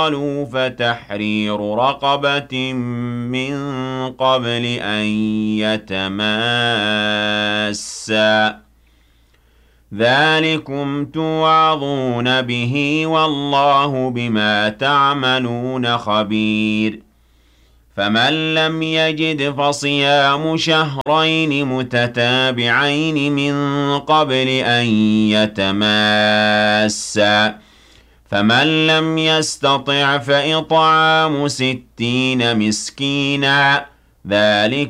قالوا فتحرير رقبة من قبل أن يتماسا ذلكم توعظون به والله بما تعملون خبير فمن لم يجد فصيام شهرين متتابعين من قبل أن يتماسا فمن لم يستطع فإطعام 60 مسكينا ذلك